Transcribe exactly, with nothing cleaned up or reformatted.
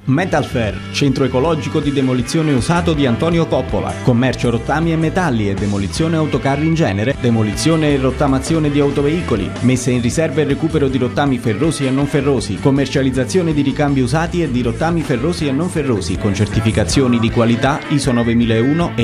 Metalfair, centro ecologico di demolizione usato di Antonio Coppola, commercio rottami e metalli e demolizione autocarri in genere, demolizione e rottamazione di autoveicoli, messa in riserva e recupero di rottami ferrosi e non ferrosi, commercializzazione di ricambi usati e di rottami ferrosi e non ferrosi con certificazioni di qualità ISO novemilauno e